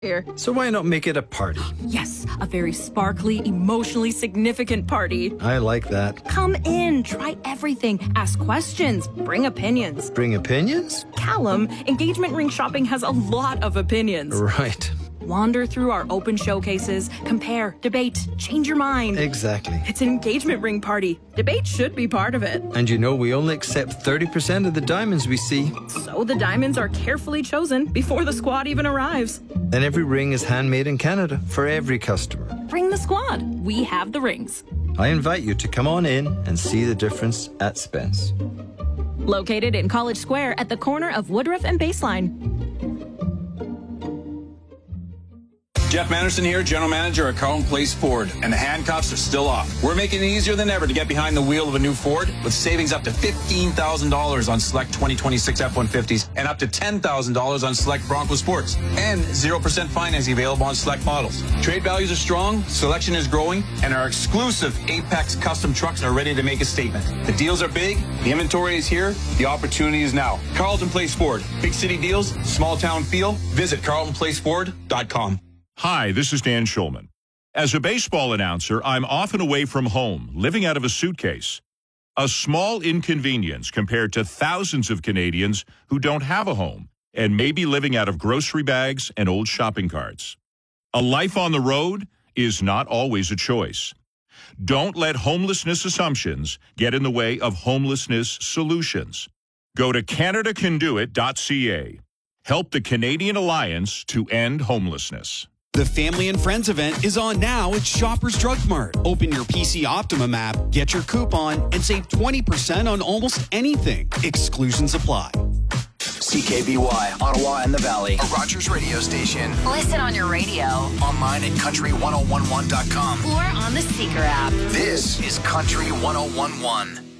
here. So why not make it a party? Yes, a very sparkly, emotionally significant party. I like that. Come in, try everything, ask questions, bring opinions. Bring opinions? Callum, engagement ring shopping has a lot of opinions. Right. Wander through our open showcases, compare, debate, change your mind. Exactly. It's an engagement ring party. Debate should be part of it. And you know we only accept 30% of the diamonds we see. So the diamonds are carefully chosen before the squad even arrives. And every ring is handmade in Canada for every customer. Bring the squad. We have the rings. I invite you to come on in and see the difference at Spence. Located in College Square at the corner of Woodruff and Baseline. Jeff Manderson here, General Manager at Carleton Place Ford, and the handcuffs are still off. We're making it easier than ever to get behind the wheel of a new Ford with savings up to $15,000 on select 2026 F-150s and up to $10,000 on select Bronco Sports, and 0% financing available on select models. Trade values are strong, selection is growing, and our exclusive Apex custom trucks are ready to make a statement. The deals are big, the inventory is here, the opportunity is now. Carleton Place Ford, big city deals, small town feel. Visit CarletonPlaceFord.com. Hi, this is Dan Schulman. As a baseball announcer, I'm often away from home, living out of a suitcase. A small inconvenience compared to thousands of Canadians who don't have a home and may be living out of grocery bags and old shopping carts. A life on the road is not always a choice. Don't let homelessness assumptions get in the way of homelessness solutions. Go to CanadaCanDoIt.ca. Help the Canadian Alliance to end homelessness. The Family and Friends event is on now at Shoppers Drug Mart. Open your PC Optimum app, get your coupon, and save 20% on almost anything. Exclusions apply. CKBY, Ottawa and the Valley, a Rogers radio station. Listen on your radio. Online at country1011.com. Or on the Seeker app. This is Country 1011.